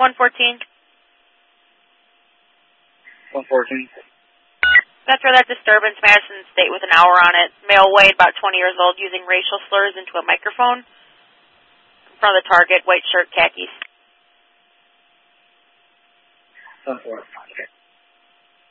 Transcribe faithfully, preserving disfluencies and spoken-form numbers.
one fourteen. one fourteen. That's where that disturbance, Madison State, with an hour on it. Male weight, about twenty years old, using racial slurs into a microphone. In front of the target, white shirt, khakis. one fourteen. Okay.